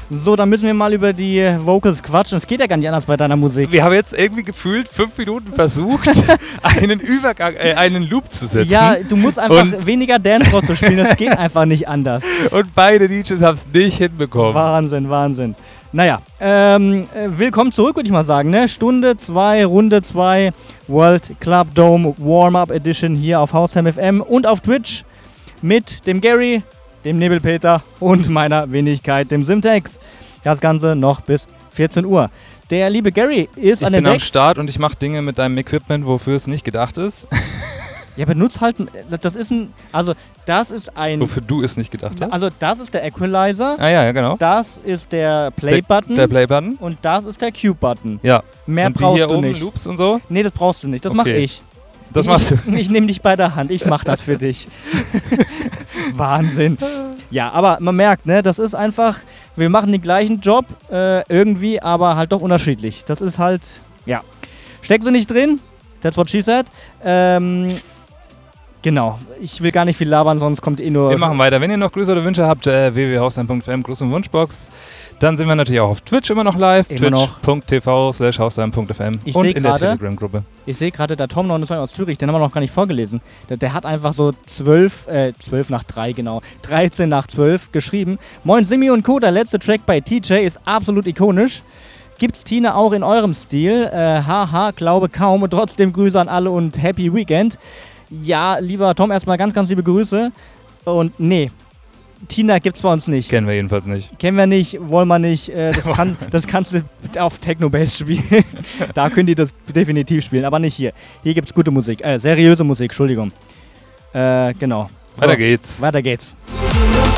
So, dann müssen wir mal über die Vocals quatschen. Es geht ja gar nicht anders bei deiner Musik. Wir haben jetzt irgendwie gefühlt 5 Minuten versucht, einen Loop zu setzen. Ja, du musst einfach weniger Dancefloor zu spielen. Das geht einfach nicht anders. Und beide DJs haben es nicht hinbekommen. Wahnsinn. Naja, willkommen zurück, würde ich mal sagen. Ne? Stunde 2, Runde 2, World Club Dome Warm-Up Edition hier auf Haustime FM und auf Twitch mit dem Gary, dem Nebelpeter und meiner Wenigkeit, dem Simtex. Das Ganze noch bis 14 Uhr. Der liebe Gary ist an den Ich bin am Decks. Start und ich mache Dinge mit deinem Equipment, wofür es nicht gedacht ist. Ja, benutzt halt, das ist ein, Wofür du es nicht gedacht hast. Also das ist der Equalizer. Ah ja, genau. Das ist der Play-Button. Der Play-Button. Und das ist der Cue-Button. Ja. Mehr und brauchst hier du oben nicht. Loops und so? Nee, das brauchst du nicht. Das mache ich. Das machst du. Ich nehme dich bei der Hand. Ich mache das für dich. Wahnsinn. Ja, aber man merkt, ne, das ist einfach, wir machen den gleichen Job irgendwie, aber halt doch unterschiedlich. Das ist halt, ja. Steckst du nicht drin? That's what she said. Genau. Ich will gar nicht viel labern, sonst kommt nur... Wir machen weiter. Wenn ihr noch Grüße oder Wünsche habt, www.haustime.fm, Gruß- und Wunschbox. Dann sind wir natürlich auch auf Twitch immer noch live. Twitch.tv/haustime.fm und in der Telegram-Gruppe. Ich sehe gerade, der Tom 29 aus Zürich, den haben wir noch gar nicht vorgelesen. Der hat einfach so 12 nach 3, genau, 13 nach 12 geschrieben. Moin Simi und Co., der letzte Track bei TJ ist absolut ikonisch. Gibt's Tina auch in eurem Stil? Haha, glaube kaum. Und trotzdem Grüße an alle und Happy Weekend. Ja, lieber Tom, erstmal ganz, ganz liebe Grüße. Und nee, Tina gibt's bei uns nicht. Kennen wir jedenfalls nicht. Kennen wir nicht, wollen wir nicht. Das kannst du auf Techno-Bass spielen. Da können die das definitiv spielen, aber nicht hier. Hier gibt's gute Musik, seriöse Musik, Entschuldigung. Genau. So, weiter geht's.